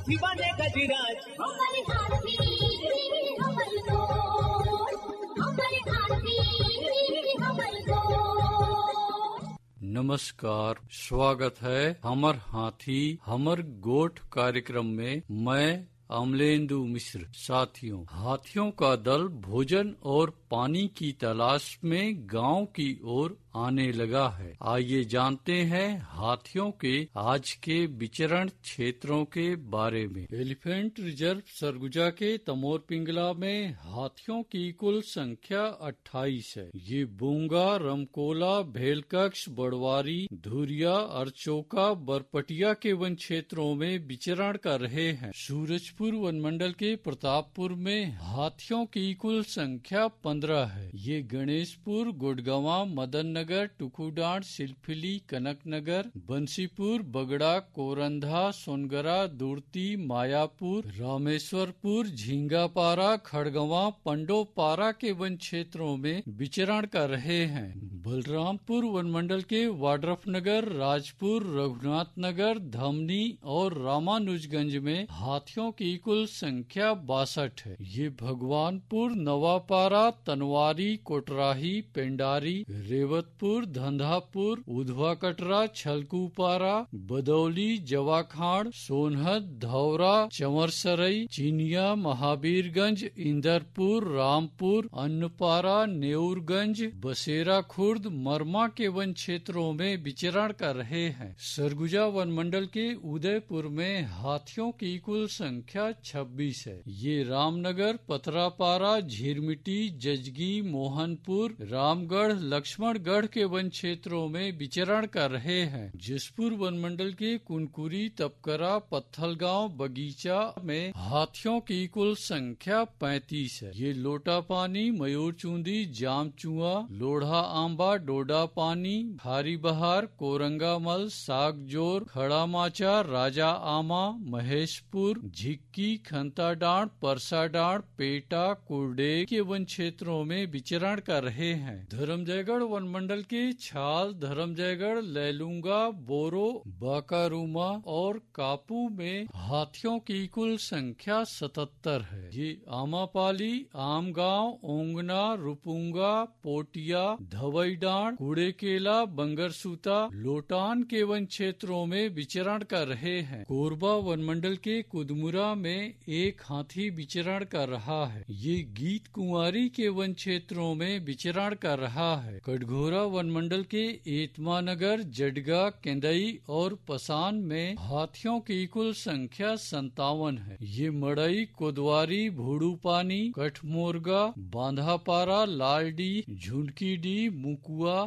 हाथी बने गजराज। हमारे हाथी हमारे दोस्त, हमारे हाथी हमारे दोस्त। नमस्कार, स्वागत है हमर हाथी हमर गोठ कार्यक्रम में। मैं अमलेंदु मिश्र। साथियों, हाथियों का दल भोजन और पानी की तलाश में गांव की ओर आने लगा है। आइए जानते हैं हाथियों के आज के विचरण क्षेत्रों के बारे में। एलिफेंट रिजर्व सरगुजा के तमोर पिंगला में हाथियों की कुल संख्या 28 है। ये बूंगा, रमकोला, भेलकक्ष, बड़वारी, धुरिया, अरचोका, बरपटिया के वन क्षेत्रों में विचरण कर रहे हैं। सूरजपुर वन मंडल के प्रतापपुर में हाथियों की कुल संख्या 15 है। ये गणेशपुर, गुड़गावा, मदन नगर, टुकुडांड, सिलफिली, कनकनगर, बंसीपुर, बगड़ा, कोरंधा, सोनगरा, दुर्ती, मायापुर, रामेश्वरपुर, झींगापारा, खड़गवा, पंडोपारा के वन क्षेत्रों में विचरण कर रहे हैं। बलरामपुर वन मंडल के वाड्रफनगर, राजपुर, रघुनाथ नगर, धमनी और रामानुजगंज में हाथियों की कुल संख्या 62 है। ये भगवानपुर, नवापारा, तनवारी, कोटराही, पेंडारी, रेवतपुर, धंधापुर, उधवा कटरा, छलकूपारा, बदौली, जवाखाड़, सोनहद, धौरा, चमरसरई, चिनिया, महावीरगंज, इंदरपुर, रामपुर, अन्नपारा, नेऊरगंज, बसेरा खुर्द, मरमा के वन क्षेत्रों में विचरण कर रहे हैं। सरगुजा वन मंडल के उदयपुर में हाथियों की कुल संख्या 26 है। ये रामनगर, पथरापारा, झिरमिटी, जजगी, मोहनपुर, रामगढ़, लक्ष्मणगढ़ के वन क्षेत्रों में विचरण कर रहे हैं। जसपुर वन मंडल के कुनकुरी, तपकरा, पत्थलगांव, बगीचा में हाथियों की कुल संख्या 35 है। ये लोटापानी, मयूरचूंदी, जामचुआ, लोढ़ा आंबा, डोडा पानी, भारी बहार, कोरंगामल, सागजोर, खड़ा माचा, राजा आमा, महेशपुर, झिक्की, खंताडांड, परसाडांड, पेटा, कुर्डे के वन क्षेत्रों में विचरण कर रहे हैं। धर्मजयगढ़ वन मंडल के छाल, धर्मजयगढ़, लैलूंगा, बोरो, बाकारूमा और कापू में हाथियों की कुल संख्या 77 है। ये आमापाली, आमगांव, ओंगना, रुपुंगा, पोटिया, धवईडांड, कुड़ेकेला, बंगरसूता, लोटान के वन क्षेत्रों में विचरण कर रहे हैं। कोरबा वन मंडल के कुदमुरा में एक हाथी विचरण कर रहा है। ये गीत कुंवारी के वन क्षेत्रों में विचरण कर रहा है। कटघोरा वन मंडल के एतमानगर, जडगा, केंदई और पसान में हाथियों की कुल संख्या 57 है। ये मड़ई, कोदवारी, भूड़ूपानी, कठमोरगा, बांधापारा, लालडी, झुंडकीडी, मुकुआ,